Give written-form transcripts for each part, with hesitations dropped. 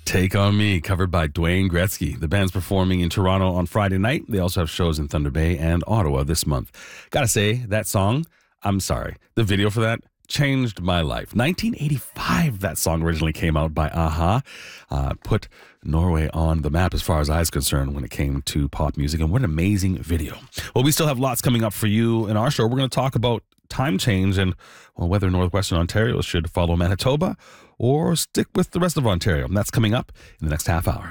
Take on Me, covered by Dwayne Gretzky. The band's performing in Toronto on Friday night. They also have shows in Thunder Bay and Ottawa this month. Gotta say, that song, I'm sorry, the video for that changed my life. 1985, that song originally came out by Aha. Put Norway on the map as far as I was concerned when it came to pop music. And what an amazing video. Well, we still have lots coming up for you in our show. We're going to talk about time change and whether Northwestern Ontario should follow Manitoba or stick with the rest of Ontario. And that's coming up in the next half hour.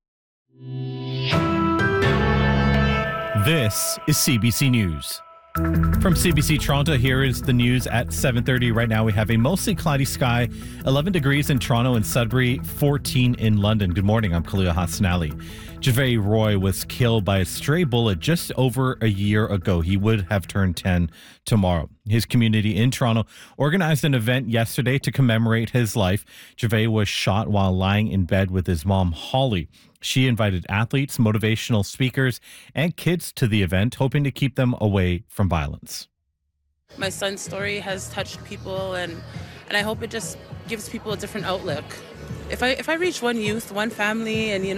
This is CBC News. From CBC Toronto, here is the news at 7:30. Right now we have a mostly cloudy sky, 11 degrees in Toronto and Sudbury, 14 in London. Good morning, I'm Khalil Hassanali. Javay Roy was killed by a stray bullet just over a year ago. He would have turned 10 tomorrow. His community in Toronto organized an event yesterday to commemorate his life. Javay was shot while lying in bed with his mom, Holly. She invited athletes, motivational speakers, and kids to the event, hoping to keep them away from violence. My son's story has touched people, and I hope it just gives people a different outlook. If I reach one youth, one family, and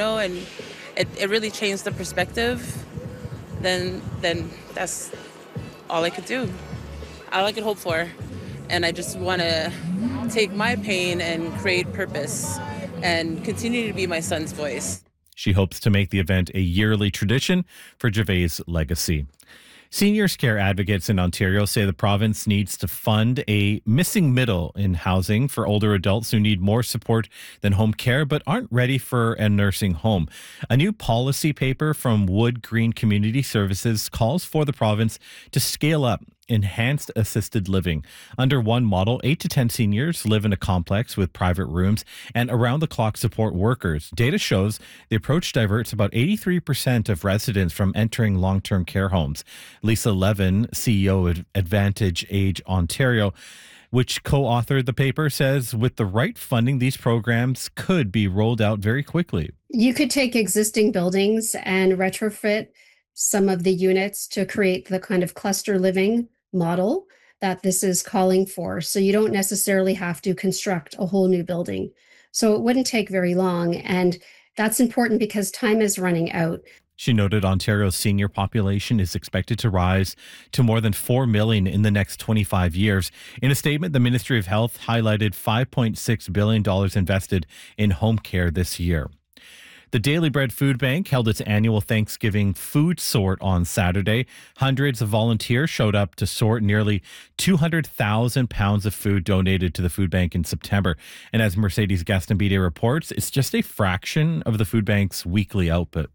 it really changed the perspective, then that's all I could do. All I could hope for. And I just want to take my pain and create purpose and continue to be my son's voice. She hopes to make the event a yearly tradition for Javay's legacy. Seniors care advocates in Ontario say the province needs to fund a missing middle in housing for older adults who need more support than home care but aren't ready for a nursing home. A new policy paper from Wood Green Community Services calls for the province to scale up enhanced assisted living. Under one model, 8 to 10 seniors live in a complex with private rooms and around-the-clock support workers. Data shows the approach diverts about 83% of residents from entering long-term care homes. Lisa Levin, CEO of Advantage Age Ontario, which co-authored the paper, says with the right funding, these programs could be rolled out very quickly. You could take existing buildings and retrofit some of the units to create the kind of cluster living model that this is calling for. So you don't necessarily have to construct a whole new building. So it wouldn't take very long. And that's important because time is running out. She noted Ontario's senior population is expected to rise to more than 4 million in the next 25 years. In a statement, the Ministry of Health highlighted $5.6 billion invested in home care this year. The Daily Bread Food Bank held its annual Thanksgiving food sort on Saturday. Hundreds of volunteers showed up to sort nearly 200,000 pounds of food donated to the food bank in September. And as Mercedes Gaston-Bide reports, it's just a fraction of the food bank's weekly output.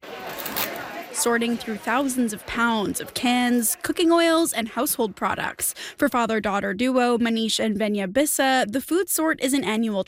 Sorting through thousands of pounds of cans, cooking oils, and household products. For father-daughter duo Manish and Venya Bissa, the food sort is an annual